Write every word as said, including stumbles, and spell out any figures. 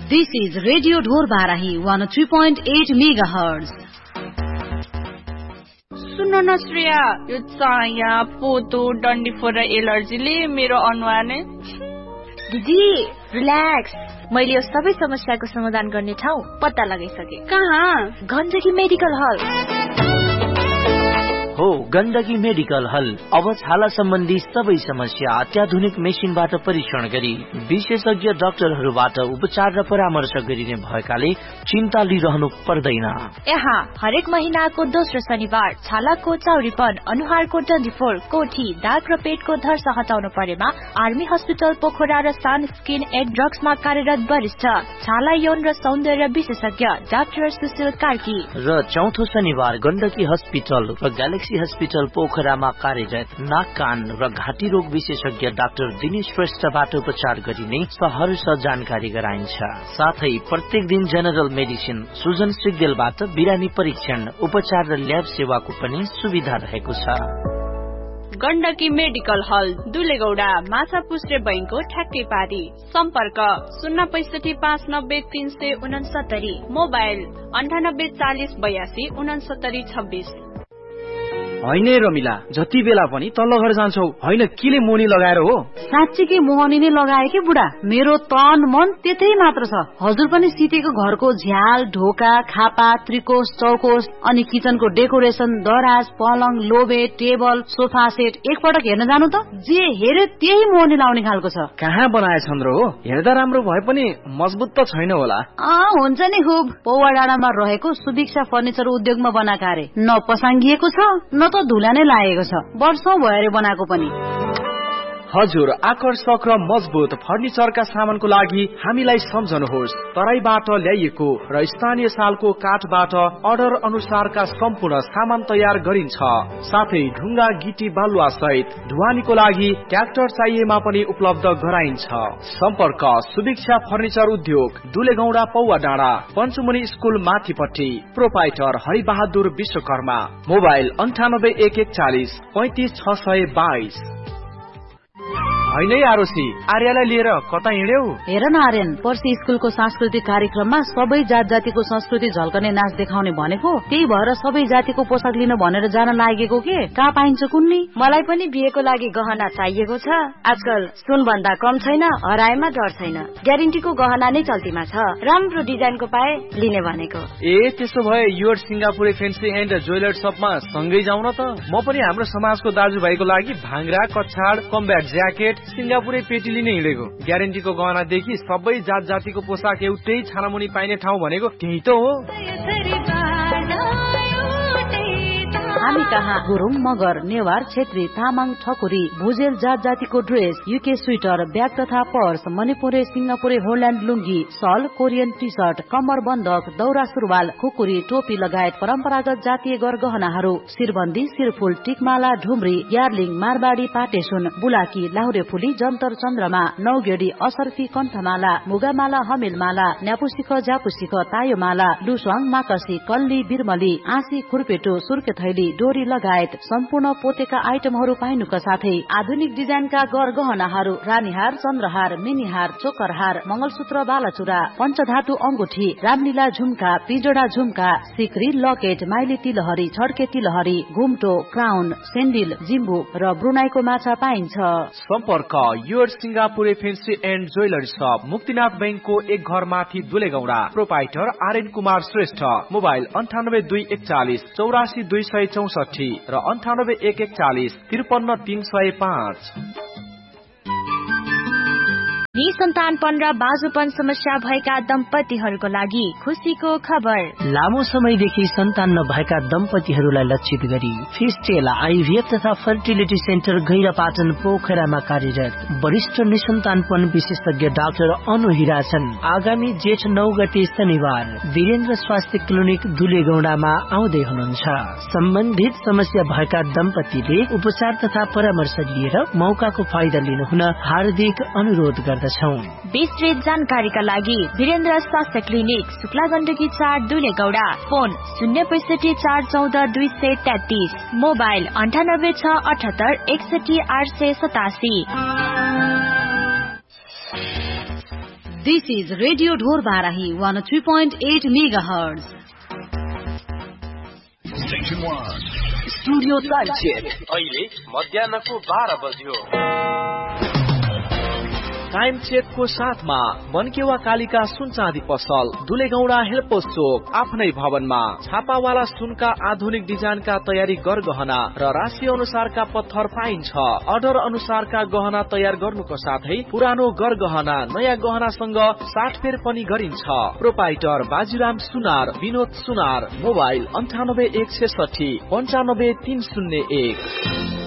This is Radio Dhor Barahi one oh three point eight megahertz. सुन्न न श्रेया, यो चाया पोतो डन्डीफोर र एलर्जीले मेरो अनुहार नै। दिदी रिल्याक्स, मैले यो सबै समस्याको समाधान गर्ने ठाउँ पत्ता लगाइसके। कहाँ? गण्डकी मेडिकल हल हो। गण्डकी मेडिकल हल अब छाला सम्बन्धी सबै समस्या अत्याधुनिक मेसिनबाट परीक्षण गरी विशेषज्ञ डाक्टरहरूबाट उपचार र परामर्श गरिने भएकाले चिन्ता लिइरहनु पर्दैन। यहाँ हरेक महिनाको दोस्रो शनिबार छालाको चाउरीपन, अनुहारको डन्डीफोर, कोठी, दाग र पेटको धर्स हटाउनु परेमा आर्मी हस्पिटल पोखरा र सान स्किन एन्ड ड्रग्समा कार्यरत वरिष्ठ छाला यौन र सौन्दर्य विशेषज्ञ डाक्टर सुशील कार्की र चौथो शनिबार गण्डकी हस्पिटल र ग्यालेक्सी हस्पिटल पोखरामा कार्यरत नाक, कान र घाँटी रोग विशेषज्ञ डाक्टर दिनेश श्रेष्ठबाट उपचार गरिने सहर्ष जानकारी गराइन्छ। साथै प्रत्येक दिन जेनरल मेडिसिन सुजन सिग्देलबाट बिरामी परीक्षण, उपचार र ल्याब सेवाको पनि सुविधा रहेको छ। गण्डकी मेडिकल हल दुलेगौडा माछा पुस्रे बैंकको ठ्याक्कै पारी। सम्पर्क शून्य पैसठी पाँच नब्बे तीन सय उनसत्तरी, मोबाइल अन्ठानब्बे चालिस बयासी उनसत्तरी छब्बीस। होइन रमिला, जति बेला पनि तल्लो घर जान्छौ, होइन किले मोनी लगाएर हो? साँच्चीकै मोहनी नै लगाए कि बुढा, मेरो तन मन त्यतै मात्र छ। हजुर पनि सितेको घरको झ्याल, ढोका, खापा, त्रिकोश, चौकोश अनि किचनको डेकोरेसन, दराज, पलङ, लोबे, टेबल, सोफा सेट एकपटक हेर्न जानु त। जे हेरे त्यही मोहनी लाउने खालको छ। कहाँ बनाए छन्द्र हो? हेर्दा राम्रो भए पनि मजबुत त छैन होला। अँ हुन्छ नि खुब। पौवा डाँडामा रहेको सुभिक्षा फर्निचर उद्योगमा बनाएको अरे। न पसाङ्गिएको छ न त धुला नै लागेको छ। वर्षौं भयो बनाएको पनि। हजुर, आकर्षक र मजबुत फर्निचरका सामानको लागि हामीलाई सम्झनुहोस्। तराईबाट ल्याइएको र स्थानीय सालको काठबाट अर्डर अनुसारका सम्पूर्ण सामान तयार गरिन्छ। साथै ढुङ्गा, गिटी, बालुवा सहित ढुवानीको लागि ट्र्याक्टर चाहिएमा पनि उपलब्ध गराइन्छ। सम्पर्क सुभिक्षा फर्निचर उद्योग, दुलेगौडा, पौवा डाँडा, पञ्चमुनि स्कुल माथिपट्टि। प्रोपाइटर हरिबहादुर विश्वकर्मा। मोबाइल अन्ठानब्बे एक एकचालिस पैंतिस छ सय बाइस। होइन आरोसी, आर्यलाई लिएर कता हिँड्यौ? हेर न आर्यन, पर्सि स्कुलको सांस्कृतिक कार्यक्रममा सबै जात जातिको संस्कृति झल्कने नाच देखाउने भनेको, त्यही भएर सबै जातिको पोसाक लिन भनेर जान लागेको के? कहाँ पाइन्छ कुन्नी? मलाई पनि बिहेको लागि गहना चाहिएको छ। आजकल सुन भन्दा कम छैन, हराएमा डर छैन। ग्यारेन्टीको गहना नै चल्तीमा छ। राम्रो डिजाइनको पाए लिने भनेको। ए त्यसो भए your Singapure fancy and jeweller शपमा सँगै जाउँ न त। म पनि हाम्रो समाजको दाजुभाइको लागि भाङ्रा, कछाड, कम्ब्याट ज्याकेट, सिंगापुरे पेटी लिने हिँडेको। ग्यारेन्टीको गहनादेखि सबै जात जातिको पोसाक एउटै छानामुनि पाइने ठाउँ भनेको त्यही त हो। हामी कहाँ गुरुङ, मगर, नेवार, छेत्री, तामाङ, ठकुरी, भुजेल जात जातिको ड्रेस, युके स्वेटर, ब्याग तथा पर्स, मणिपुरे, सिंगापुरे, होल्याण्ड लुङ्गी, सल, कोरियन टी सर्ट, कम्मर बन्दक, दौरा सुरुवाल, खुकुरी, टोपी लगायत परम्परागत जातीय गरगहनाहरू, शिरबन्दी, शिरफुल, टिकमाला, ढुम्री, यार्लिङ, मारबाडी, पाटेसुन, बुलाकी, लाहुरे फुली, जन्तर चन्द्रमा, नौगेडी, असर्फी, कण्ठमाला, मुगामाला, हमेलमाला, न्यापुसिख, ज्यापुसिख, तायोमाला, लुस्वाङ, माकसी, कल्ली, बिरमली, आँसी, खुर्पेटो, सुर्के थैली, डोरी लगायत सम्पूर्ण पोतेका आइटमहरू पाइनुका साथै आधुनिक डिजाइनका गरगहनाहरू, रानीहार, चन्द्रहार, मिनीहार, चोकरहार, मंगलसूत्र, बालाचुरा, पञ्चधातु अंगुठी, रामलीला झुम्का, पिजोडा झुम्का, सिक्री, लकेट, माइली तिलहरी, छड्के तिलहरी, घुम्टो, क्राउन, सेन्डिल, जिम्बु र ब्रुनाईको माछा पाइन्छ। सम्पर्क your Singapure fancy and jewellery शप, मुक्तिनाथ बैंकको एक घर माथि, दुलेगौडा। प्रोपाइटर आर्यन कुमार श्रेष्ठ। मोबाइल अन्ठानब्बे दुई एकचालिस चौरासी दुई सय चौसठी र अन्ठानब्बे एक एकचालिस त्रिपन्न तीन सय पाँच। निसन्तानपन र बाजुपन समस्या भएका दम्पतिहरूको लागि खुसीको खबर। लामो समयदेखि सन्तान नभएका दम्पतिहरूलाई लक्षित गरी फिस्टेला आइभीएफ तथा फर्टिलिटी सेन्टर गैरापाटन पोखरामा कार्यरत वरिष्ठ निसन्तानपन विशेषज्ञ डाक्टर अनु हिराछन् आगामी जेठ नौ गते शनिबार वीरेन्द्र स्वास्थ्य क्लिनिक दुलेगौडामा आउँदै हुनुहुन्छ। सम्बन्धित समस्या भएका दम्पतिले उपचार तथा परामर्श लिएर मौकाको फाइदा लिनुहुन हार्दिक अनुरोध गर्दछौं। विस्तृत जानकारीका लागि वीरेन्द्र स्वास्थ्य क्लिनिक, शुक्ला गण्डकी चार, दुलेगौडा। फोन शून्य पैसठी चार चौध दुई सय तेत्तीस, मोबाइल अन्ठानब्बे छ अठहत्तर एकसठी आठ सय सतासी। This is Radio Dhor Barahi one oh three point eight megahertz. Station one. Studio time check अहिले मध्याहको बाह्र बज्यो। टाइम चेकको साथमा बनकेवा कालिका सुन चाँदी पसल, दुलेगौडा हेल्पोस चोक, आफ्नै भवनमा छापावाला सुनका आधुनिक डिजाइनका तयारी गरगहना र राशि अनुसारका पत्थर पाइन्छ। अर्डर अनुसारका गहना तयार गर्नुको साथै पुरानो गरगहना नयाँ गहनासँग साटफेर पनि गरिन्छ। प्रोपाइटर बाजुराम सुनार, विनोद सुनार, मोबाइल अन्ठानब्बे एक सय साठी पन्चानब्बे तीन शून्य एक।